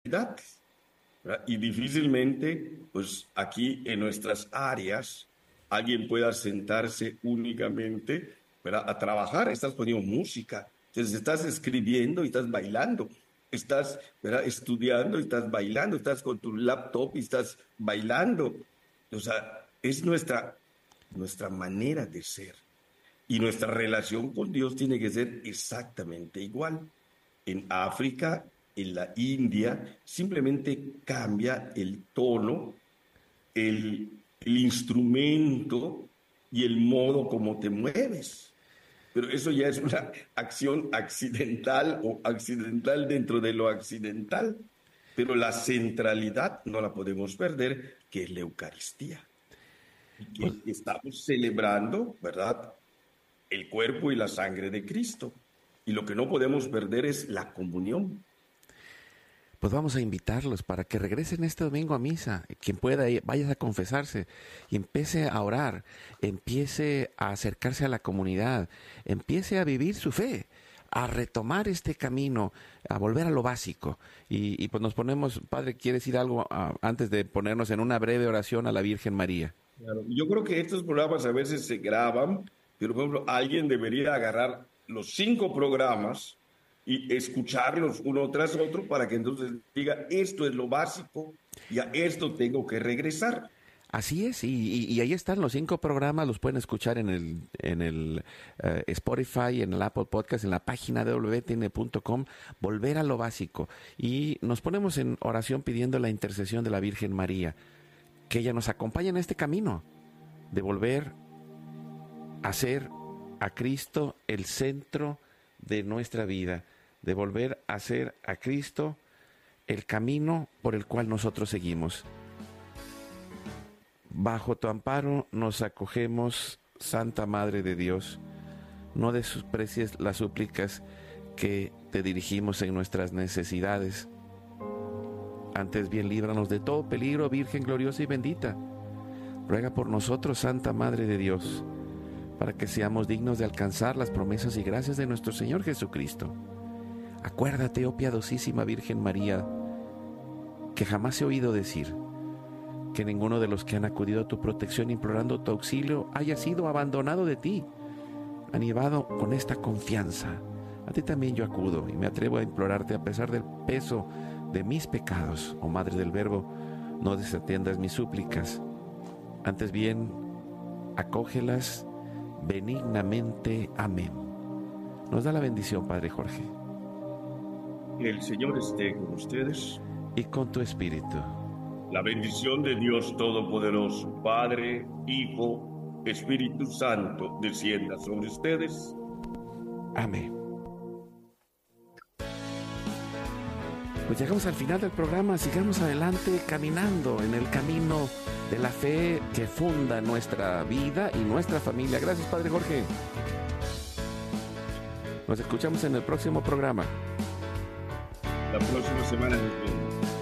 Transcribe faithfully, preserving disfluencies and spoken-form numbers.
¿verdad? Y difícilmente, pues aquí en nuestras áreas, alguien pueda sentarse únicamente, ¿verdad? A trabajar. Estás poniendo música, entonces estás escribiendo y estás bailando. Estás, ¿verdad? Estudiando y estás bailando. Estás con tu laptop y estás bailando. O sea, es nuestra, nuestra manera de ser. Y nuestra relación con Dios tiene que ser exactamente igual. En África, en la India, simplemente cambia el tono, el, el instrumento y el modo como te mueves. Pero eso ya es una acción accidental o accidental dentro de lo accidental. Pero la centralidad no la podemos perder, que es la Eucaristía. Y Pues, que estamos celebrando, ¿verdad? El cuerpo y la sangre de Cristo. Y lo que no podemos perder es la comunión. pues vamos a invitarlos para que regresen este domingo a misa. Quien pueda, ir, vaya a confesarse y empiece a orar, empiece a acercarse a la comunidad, empiece a vivir su fe, a retomar este camino, a volver a lo básico. Y, y pues nos ponemos, Padre, ¿quiere decir algo uh, antes de ponernos en una breve oración a la Virgen María? Claro. Yo creo que estos programas a veces se graban, pero por ejemplo, alguien debería agarrar los cinco programas y escucharlos uno tras otro para que entonces diga, esto es lo básico y a esto tengo que regresar. Así es, y, y, y ahí están los cinco programas, los pueden escuchar en el, en el uh, Spotify, en el Apple Podcast, en la página de w t n punto com, volver a lo básico. Y nos ponemos en oración pidiendo la intercesión de la Virgen María, que ella nos acompañe en este camino de volver a ser a Cristo el centro de nuestra vida, de volver a ser a Cristo el camino por el cual nosotros seguimos. Bajo tu amparo nos acogemos, Santa Madre de Dios. No desprecies las súplicas que te dirigimos en nuestras necesidades. Antes bien, líbranos de todo peligro, Virgen gloriosa y bendita. Ruega por nosotros, Santa Madre de Dios, para que seamos dignos de alcanzar las promesas y gracias de nuestro Señor Jesucristo. Acuérdate, oh piadosísima Virgen María, que jamás he oído decir que ninguno de los que han acudido a tu protección implorando tu auxilio haya sido abandonado de ti. Animado con esta confianza, a ti también yo acudo y me atrevo a implorarte a pesar del peso de mis pecados. Oh Madre del Verbo, no desatiendas mis súplicas, antes bien, acógelas benignamente. Amén. Nos da la bendición, Padre Jorge. El Señor esté con ustedes. Y con tu espíritu. La bendición de Dios Todopoderoso, Padre, Hijo, Espíritu Santo, descienda sobre ustedes. Amén. Pues llegamos al final del programa, sigamos adelante caminando en el camino de la fe que funda nuestra vida y nuestra familia. Gracias, Padre Jorge. Nos escuchamos en el próximo programa. La próxima semana nos vemos.